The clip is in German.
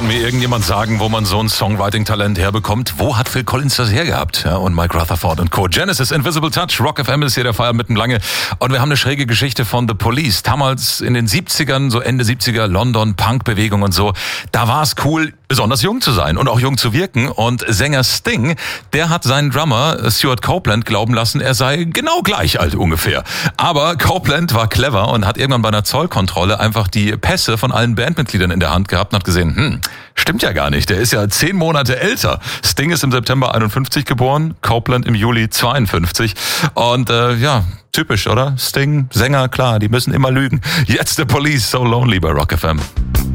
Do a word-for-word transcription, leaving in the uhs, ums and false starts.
Kann mir irgendjemand sagen, wo man so ein Songwriting-Talent herbekommt? Wo hat Phil Collins das hergehabt? Ja, und Mike Rutherford und Co. Genesis, Invisible Touch, Rock F M ist hier der Feier mitten lange. Und wir haben eine schräge Geschichte von The Police. Damals in den siebzigern, so Ende siebziger, London, Punk-Bewegung und so. Da war es cool, besonders jung zu sein und auch jung zu wirken. Und Sänger Sting, der hat seinen Drummer Stuart Copeland glauben lassen, er sei genau gleich alt ungefähr. Aber Copeland war clever und hat irgendwann bei einer Zollkontrolle einfach die Pässe von allen Bandmitgliedern in der Hand gehabt und hat gesehen, hm, stimmt ja gar nicht, der ist ja zehn Monate älter. Sting ist im September einundfünfzig geboren, Copeland im Juli zweiundfünfzig. Und äh, ja, typisch, oder? Sting, Sänger, klar, die müssen immer lügen. Jetzt The Police, So Lonely bei Rock F M.